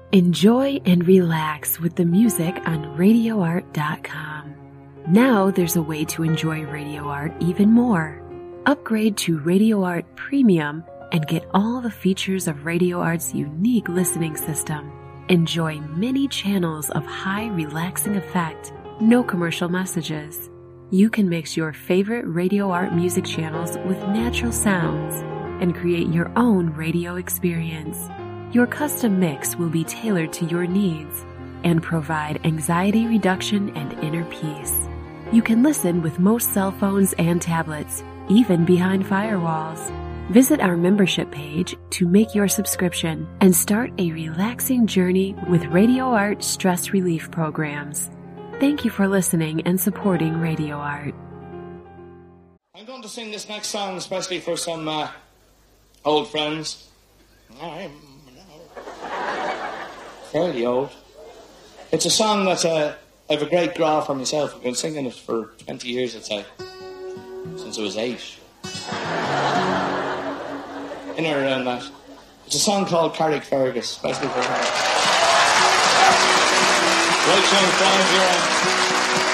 Enjoy and relax with the music on RadioArt.com. Now there's a way to enjoy Radio Art even more. Upgrade to Radio Art Premium and get all the features of Radio Art's unique listening system. Enjoy many channels of high relaxing effect, no commercial messages. You can mix your favorite Radio Art music channels with natural sounds and create your own radio experience. Your custom mix will be tailored to your needs and provide anxiety reduction and inner peace. You can listen with most cell phones and tablets, even behind firewalls. Visit our membership page to make your subscription and start a relaxing journey with Radio Art stress relief programs. Thank you for listening and supporting Radio Art. I'm going to sing this next song especially for some old friends. I'm fairly old. It's a song that I have a great gra for myself. I've been singing it for 20 years, I'd say, since I was 8. In or around that. It's a song called Carrickfergus, especially for her. Right, young friend, you're on.